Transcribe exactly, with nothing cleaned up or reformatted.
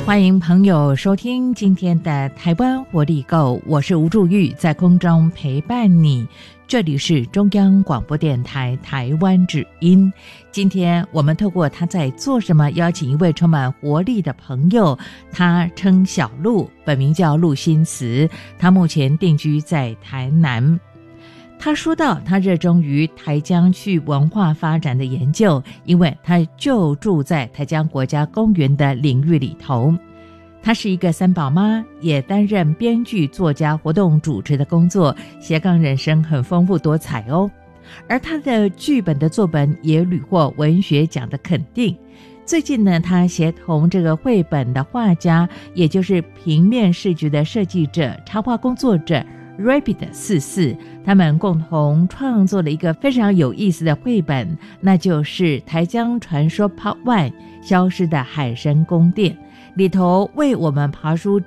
欢迎朋友收听今天的台湾活力购，我是吴祝玉，在空中陪伴你。这里是中央广播电台台湾之音。今天我们透过他在做什么，邀请一位充满活力的朋友，他称小陆，本名叫陆新慈，他目前定居在台南。他说到他热衷于台江区文化发展的研究，因为他就住在台江国家公园的领域里头。他是一个三宝妈，也担任编剧、作家、活动主持的工作，斜杠人生很丰富多彩哦。而他的剧本的作本也屡获文学奖的肯定。最近呢，他协同这个绘本的画家，也就是平面视觉的设计者、插画工作者Rabbit 四四，他们共同创作了一个非常有意思的绘本，那就是台江传说 Part One 消失的海神宫殿，里头为我们爬书